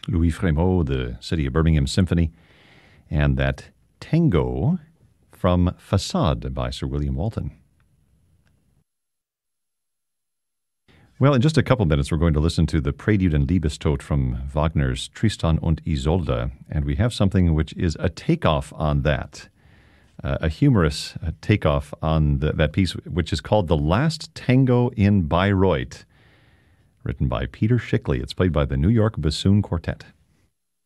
Louis Frémaux, the City of Birmingham Symphony, and that Tango from Facade by Sir William Walton. Well, in just a couple minutes, we're going to listen to the Prelude and Liebestod from Wagner's Tristan und Isolde, and we have something which is a takeoff on that, a humorous takeoff on that piece, which is called The Last Tango in Bayreuth, written by Peter Schickli. It's played by the New York Bassoon Quartet.